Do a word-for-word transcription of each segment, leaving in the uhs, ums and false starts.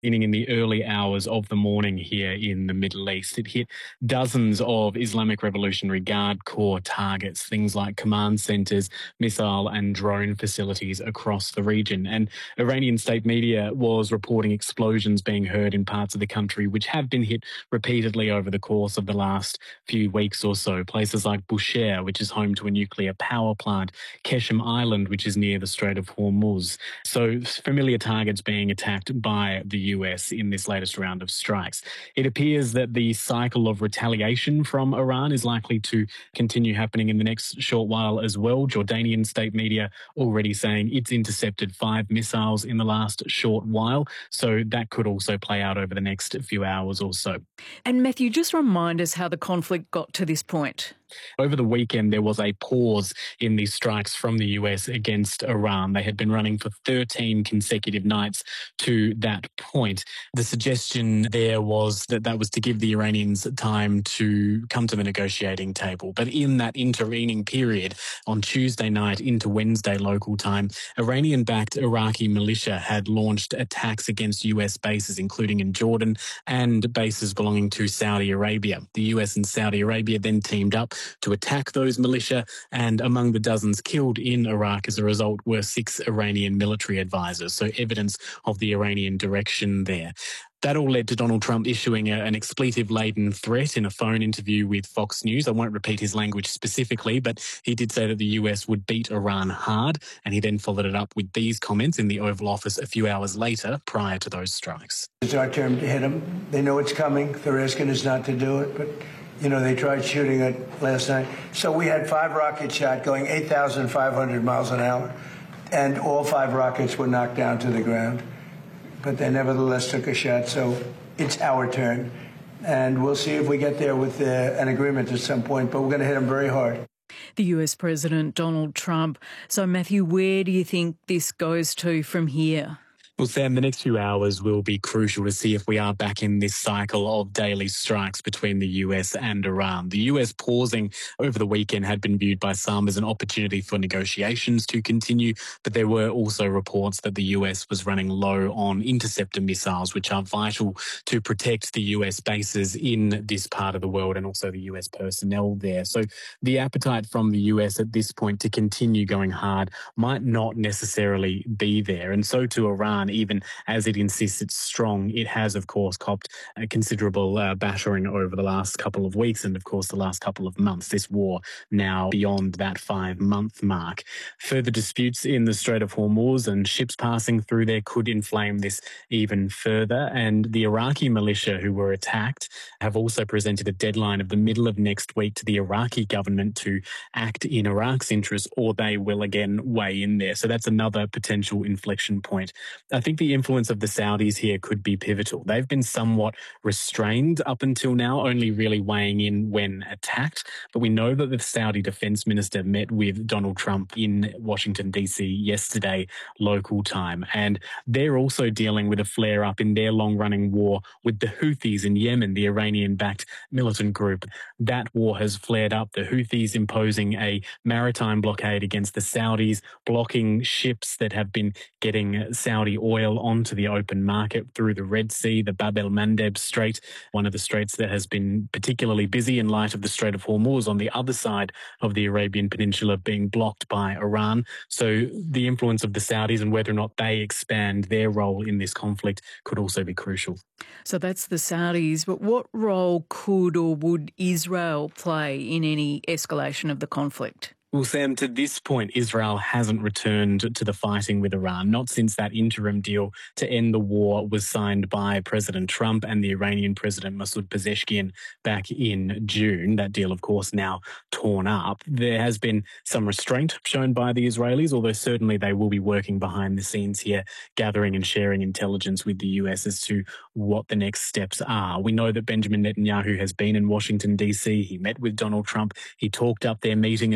beginning in the early hours of the morning here in the Middle East. It hit dozens of Islamic Revolutionary Guard Corps targets, things like command centres, missile and drone facilities across the region. And Iranian state media was reporting explosions being heard in parts of the country which have been hit repeatedly over the course of the last few weeks or so. Places like Bushehr, which is home to a nuclear power plant, Keshem Island, which is near the Strait of Hormuz. So familiar targets being attacked by the U S in this latest round of strikes. It appears that the cycle of retaliation from Iran is likely to continue happening in the next short while as well. Jordanian state media already saying it's intercepted five missiles in the last short while, so that could also play out over the next few hours or so. And Matthew, just remind us how the conflict got to this point. Over the weekend, there was a pause in these strikes from the U S against Iran. They had been running for thirteen consecutive nights to that point. The suggestion there was that that was to give the Iranians time to come to the negotiating table. But in that intervening period, on Tuesday night into Wednesday local time, Iranian-backed Iraqi militia had launched attacks against U S bases, including in Jordan, and bases belonging to Saudi Arabia. The U S and Saudi Arabia then teamed up to attack those militia, and among the dozens killed in Iraq as a result were six Iranian military advisors, so evidence of the Iranian direction there. That all led to Donald Trump issuing a, an expletive-laden threat in a phone interview with Fox News. I won't repeat his language specifically, but he did say that the U S would beat Iran hard, and he then followed it up with these comments in the Oval Office a few hours later, prior to those strikes. It's our turn to hit them. They know it's coming. They're asking us not to do it, but you know, they tried shooting it last night. So we had five rocket shot going eight thousand five hundred miles an hour, and all five rockets were knocked down to the ground. But they nevertheless took a shot, so it's our turn. And we'll see if we get there with uh, an agreement at some point, but we're going to hit them very hard. The U S President Donald Trump. So, Matthew, where do you think this goes to from here? Well, Sam, the next few hours will be crucial to see if we are back in this cycle of daily strikes between the U S and Iran. The U S pausing over the weekend had been viewed by some as an opportunity for negotiations to continue, but there were also reports that the U S was running low on interceptor missiles, which are vital to protect the U S bases in this part of the world and also the U S personnel there. So the appetite from the U S at this point to continue going hard might not necessarily be there, and so to Iran. Even as it insists it's strong, it has, of course, copped a considerable uh, battering over the last couple of weeks and, of course, the last couple of months. This war now beyond that five-month mark. Further disputes in the Strait of Hormuz and ships passing through there could inflame this even further. And the Iraqi militia who were attacked have also presented a deadline of the middle of next week to the Iraqi government to act in Iraq's interest, or they will again weigh in there. So that's another potential inflection point. I think the influence of the Saudis here could be pivotal. They've been somewhat restrained up until now, only really weighing in when attacked. But we know that the Saudi defense minister met with Donald Trump in Washington, D C yesterday, local time. And they're also dealing with a flare-up in their long-running war with the Houthis in Yemen, the Iranian-backed militant group. That war has flared up, the Houthis imposing a maritime blockade against the Saudis, blocking ships that have been getting Saudi oil onto the open market through the Red Sea, the Bab el-Mandeb Strait, one of the straits that has been particularly busy in light of the Strait of Hormuz on the other side of the Arabian Peninsula being blocked by Iran. So the influence of the Saudis and whether or not they expand their role in this conflict could also be crucial. So that's the Saudis, but what role could or would Israel play in any escalation of the conflict? Well, Sam, to this point, Israel hasn't returned to the fighting with Iran, not since that interim deal to end the war was signed by President Trump and the Iranian President Masoud Pezeshkian back in June. That deal, of course, now torn up. There has been some restraint shown by the Israelis, although certainly they will be working behind the scenes here, gathering and sharing intelligence with the U S as to what the next steps are. We know that Benjamin Netanyahu has been in Washington, D C. He met with Donald Trump. He talked up their meeting as one of the best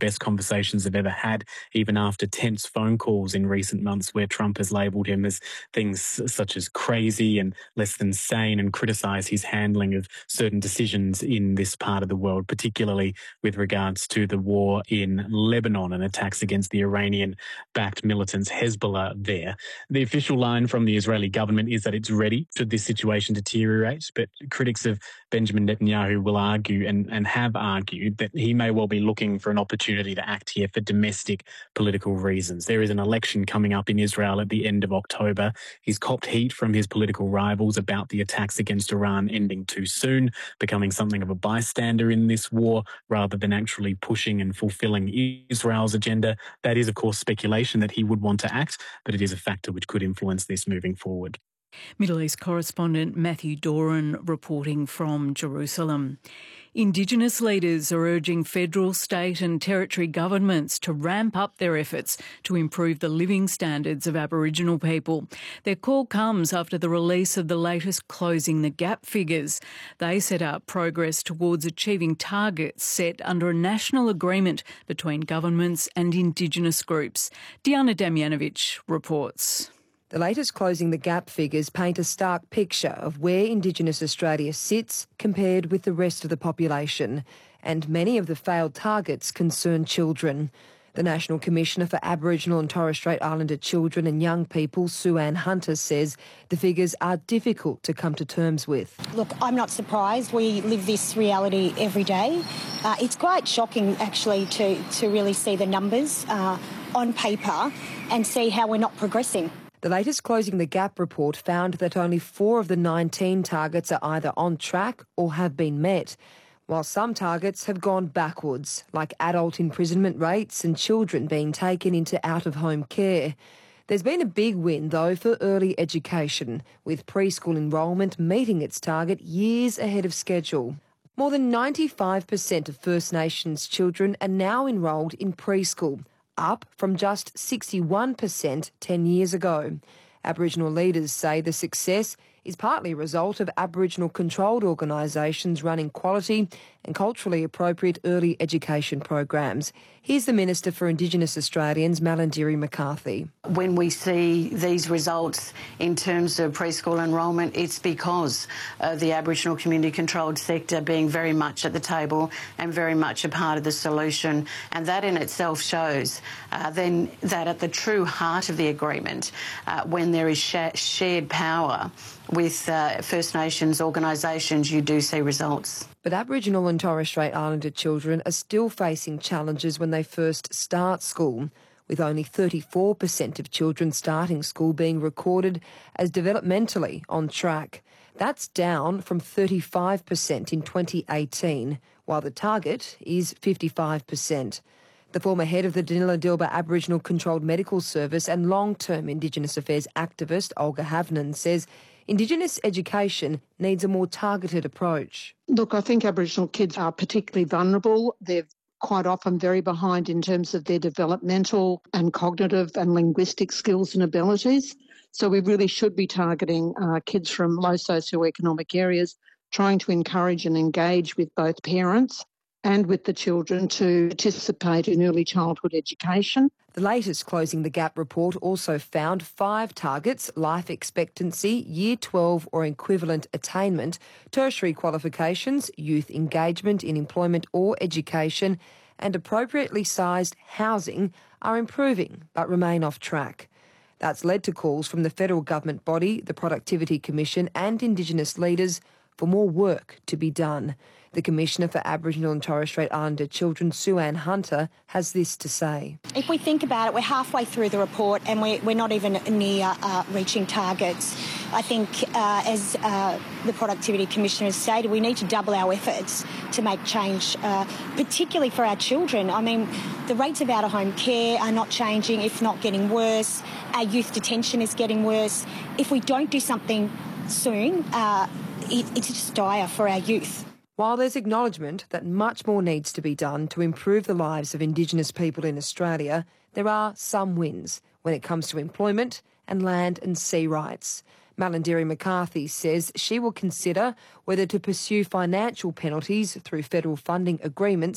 best conversations they've ever had, even after tense phone calls in recent months where Trump has labelled him as things such as crazy and less than sane and criticised his handling of certain decisions in this part of the world, particularly with regards to the war in Lebanon and attacks against the Iranian-backed militants Hezbollah there. The official line from the Israeli government is that it's ready should this situation deteriorate, but critics of Benjamin Netanyahu will argue and, and have argued that he may well be looking for an opportunity to act here for domestic political reasons. There is an election coming up in Israel at the end of October. He's copped heat from his political rivals about the attacks against Iran ending too soon, becoming something of a bystander in this war rather than actually pushing and fulfilling Israel's agenda. That is, of course, speculation that he would want to act, but it is a factor which could influence this moving forward. Middle East correspondent Matthew Doran reporting from Jerusalem. Indigenous leaders are urging federal, state and territory governments to ramp up their efforts to improve the living standards of Aboriginal people. Their call comes after the release of the latest Closing the Gap figures. They set out progress towards achieving targets set under a national agreement between governments and Indigenous groups. Diana Damjanovic reports. The latest Closing the Gap figures paint a stark picture of where Indigenous Australia sits compared with the rest of the population, and many of the failed targets concern children. The National Commissioner for Aboriginal and Torres Strait Islander Children and Young People, Sue-Ann Hunter, says the figures are difficult to come to terms with. Look, I'm not surprised. We live this reality every day. Uh, it's quite shocking, actually, to, to really see the numbers uh, on paper and see how we're not progressing. The latest Closing the Gap report found that only four of the nineteen targets are either on track or have been met, while some targets have gone backwards, like adult imprisonment rates and children being taken into out-of-home care. There's been a big win, though, for early education, with preschool enrolment meeting its target years ahead of schedule. More than ninety-five percent of First Nations children are now enrolled in preschool, up from just sixty-one percent ten years ago. Aboriginal leaders say the success is partly a result of Aboriginal-controlled organisations running quality and culturally appropriate early education programs. Here's the Minister for Indigenous Australians, Malarndirri McCarthy. When we see these results in terms of preschool enrolment, it's because of the Aboriginal community-controlled sector being very much at the table and very much a part of the solution. And that in itself shows uh, then that at the true heart of the agreement, uh, when there is sh- shared power with uh, First Nations organisations, you do see results. But Aboriginal and Torres Strait Islander children are still facing challenges when they first start school, with only thirty-four percent of children starting school being recorded as developmentally on track. That's down from thirty-five percent in twenty eighteen, while the target is fifty-five percent. The former head of the Danila Dilba Aboriginal Controlled Medical Service and long-term Indigenous Affairs activist Olga Havnen says Indigenous education needs a more targeted approach. Look, I think Aboriginal kids are particularly vulnerable. They're quite often very behind in terms of their developmental and cognitive and linguistic skills and abilities. So we really should be targeting uh, kids from low socioeconomic areas, trying to encourage and engage with both parents and with the children to participate in early childhood education. The latest Closing the Gap report also found five targets: life expectancy, year twelve or equivalent attainment, tertiary qualifications, youth engagement in employment or education, and appropriately sized housing are improving but remain off track. That's led to calls from the federal government body, the Productivity Commission and Indigenous leaders for more work to be done. The Commissioner for Aboriginal and Torres Strait Islander Children, Sue-Ann Hunter, has this to say. If we think about it, we're halfway through the report and we're, we're not even near uh, reaching targets. I think, uh, as uh, the Productivity Commissioner has stated, we need to double our efforts to make change, uh, particularly for our children. I mean, the rates of out-of-home care are not changing, if not getting worse. Our youth detention is getting worse. If we don't do something soon, uh, it, it's just dire for our youth. While there's acknowledgement that much more needs to be done to improve the lives of Indigenous people in Australia, there are some wins when it comes to employment and land and sea rights. Malarndirri McCarthy says she will consider whether to pursue financial penalties through federal funding agreements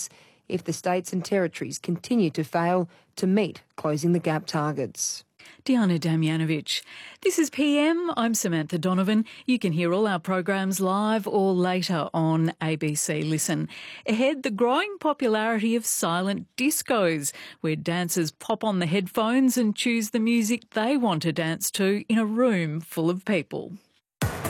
if the states and territories continue to fail to meet Closing the Gap targets. Diana Damjanovic. This is P M. I'm Samantha Donovan. You can hear all our programs live or later on A B C Listen. Ahead, the growing popularity of silent discos, where dancers pop on the headphones and choose the music they want to dance to in a room full of people.